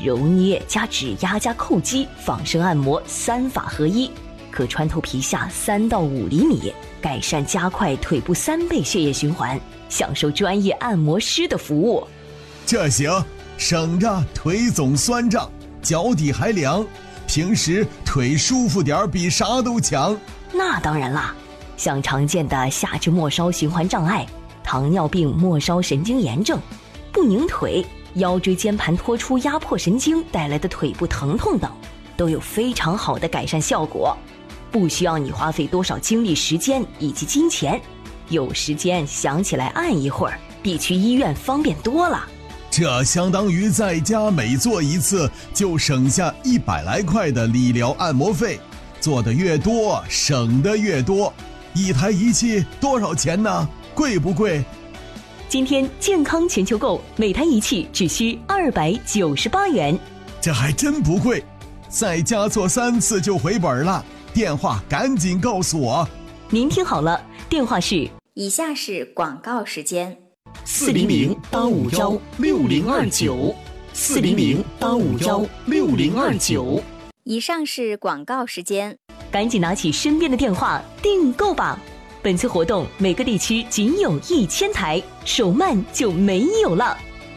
揉捏加指压加叩击仿生按摩3法合一，可穿透皮下3到5厘米，改善加快腿部3倍血液循环，享受专业按摩师的服务。 这行，省着腿总酸胀，脚底还凉，平时腿舒服点比啥都强。 那当然啦，像常见的下肢末梢循环障碍、糖尿病末梢神经炎症、不拧腿、腰椎间盘突出压迫神经带来的腿部疼痛等，都有非常好的改善效果，不需要你花费多少精力、时间以及金钱，有时间想起来按一会儿，比去医院方便多了。 这相当于在家每做一次就省下100来块的理疗按摩费，做得越多省得越多。一台仪器多少钱呢？贵不贵？ 今天健康全球购，每台仪器只需298元， 这还真不贵，在家做3次就回本了。电话赶紧告诉我。 您听好了，电话是： 以下是广告时间 ，400-851-6029，400-851-6029。 以上是广告时间， 赶紧拿起身边的电话订购吧。本次活动每个地区仅有1000台，手慢就没有了。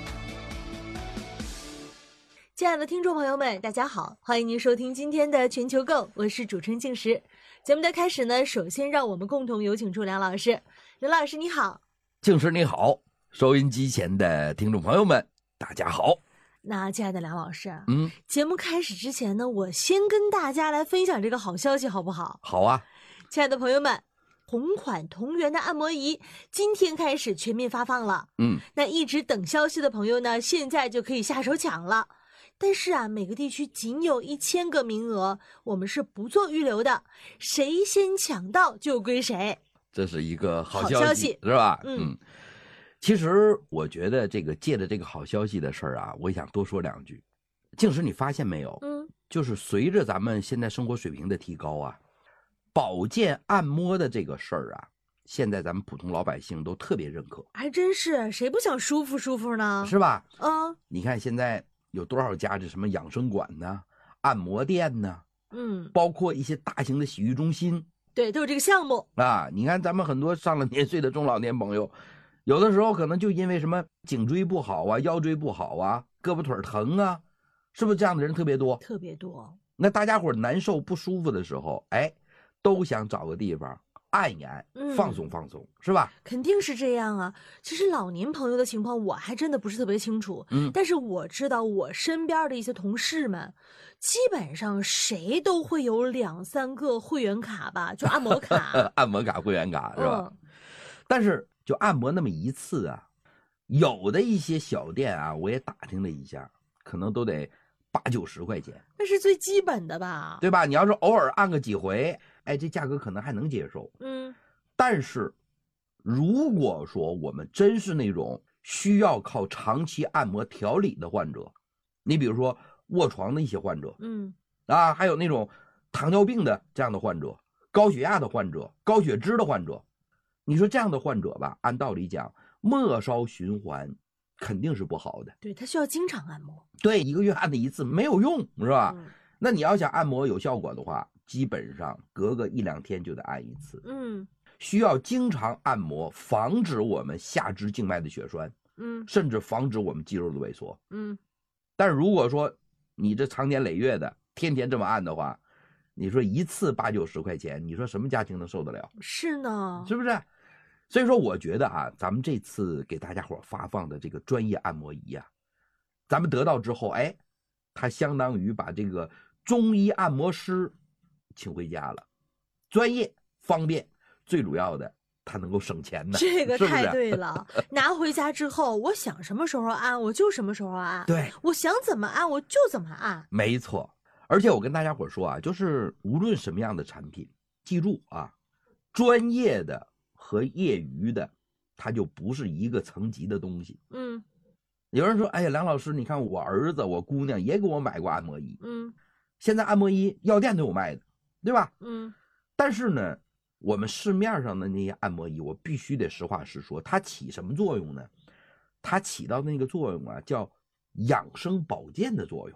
亲爱的听众朋友们，大家好，欢迎您收听今天的全球购，我是主持人静时。节目的开始呢，首先让我们共同有请出梁老师。梁老师你好。 静时你好，收音机前的听众朋友们大家好。 那亲爱的梁老师，节目开始之前呢，我先跟大家来分享这个好消息好不好？ 好啊。 亲爱的朋友们，同款同源的按摩仪今天开始全面发放了。那一直等消息的朋友呢，现在就可以下手抢了。但是啊，每个地区仅有1000个名额，我们是不做预留的，谁先抢到就归谁。 这是一个好消息是吧？其实我觉得这个借着这个好消息的事儿啊，我想多说2句。静时你发现没有？就是随着咱们现在生活水平的提高啊，保健按摩的这个事儿啊，现在咱们普通老百姓都特别认可。 还真是，谁不想舒服舒服呢？ 是吧？你看现在有多少家这什么养生馆呢、按摩店呢？包括一些大型的洗浴中心， 对，都有这个项目啊。你看咱们很多上了年岁的中老年朋友，有的时候可能就因为什么颈椎不好啊、腰椎不好啊、胳膊腿疼啊，是不是这样的人特别多？特别多。那大家伙难受不舒服的时候，都想找个地方按一按，放松放松，是吧？ 肯定是这样啊。其实老年朋友的情况我还真的不是特别清楚，但是我知道我身边的一些同事们，基本上谁都会有2、3个会员卡吧，就按摩卡。 按摩卡、会员卡是吧？但是就按摩那么一次啊，有的一些小店啊，我也打听了一下，可能都得80、90块钱。 那是最基本的吧？ 对吧？你要是偶尔按个几回，这价格可能还能接受。但是如果说我们真是那种需要靠长期按摩调理的患者，你比如说卧床的一些患者，还有那种糖尿病的这样的患者、高血压的患者、高血脂的患者，你说这样的患者吧，按道理讲，末梢循环肯定是不好的。 对，他需要经常按摩。 对，1个月按的一次没有用，是吧？那你要想按摩有效果的话，基本上隔个1、2天就得按一次。需要经常按摩，防止我们下肢静脉的血栓，甚至防止我们肌肉的萎缩。但是如果说你这长年累月的天天这么按的话，你说一次80、90块钱，你说什么家庭能受得了？ 是呢， 是不是？所以说我觉得啊，咱们这次给大家伙发放的这个专业按摩仪啊，咱们得到之后，它相当于把这个中医按摩师请回家了，专业方便，最主要的它能够省钱的。 这个太对了。拿回家之后，我想什么时候按我就什么时候按，对，我想怎么按我就怎么按。 没错。而且我跟大家伙说啊，就是无论什么样的产品，记住啊，专业的和业余的它就不是一个层级的东西。有人说，梁老师，你看我儿子我姑娘也给我买过按摩仪，现在按摩仪药店都有卖的，对吧？但是呢，我们市面上的那些按摩仪，我必须得实话实说，它起什么作用呢？它起到那个作用啊，叫养生保健的作用。